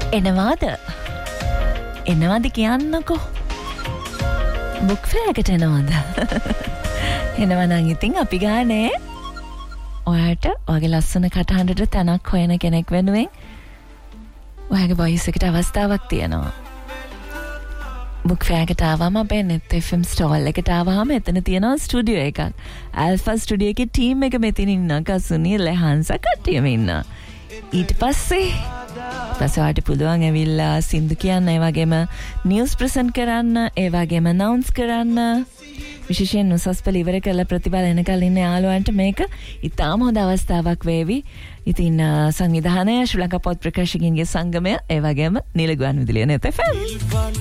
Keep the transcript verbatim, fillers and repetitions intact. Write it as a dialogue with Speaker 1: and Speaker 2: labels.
Speaker 1: එනවාද? එනවාද කියන්නකෝ. Book fair එකට එනවාද? එනවා නම් ඉතින් අපි ගානේ. ඔයාට ඔයාගේ ලස්සන කටහඬට තැනක් හොයන කෙනෙක් වෙනුවෙන් ඔයාගේ වොයිස් එකට අවස්ථාවක් තියෙනවා. බුක් ෆෙයාර් එකට ආවම අපේ net F M ස්ටෝල් එකට ආවම එතන තියෙනවා ස්ටුඩියෝ එකක්. ඇල්ෆා ස්ටුඩියෝ එකේ ටීම් එක මෙතන ඉන්නවා. කසුනි ලෙහන්ස කට්ටියම ඉන්නවා. ඊට පස්සේ පස්සේ ආට පුළුවන් ඇවිල්ලා සින්දු කියන්න, ඒ වගේම නිවුස් ප්‍රසන්ට් කරන්න, ඒ වගේම අනවුන්ස් කරන්න. විශේෂයෙන් උසස් පෙළ ඉවර කරලා ප්‍රතිඵල එනකල් ඉන්න යාළුවන්ට මේක ඉතාම හොඳ අවස්ථාවක් වේවි. ඉතින් සංවිධානය ශ්‍රී ලංකා පොත් ප්‍රකාශකයන්ගේ සංගමය, ඒ වගේම නිලගුවන් විදුලිය net F M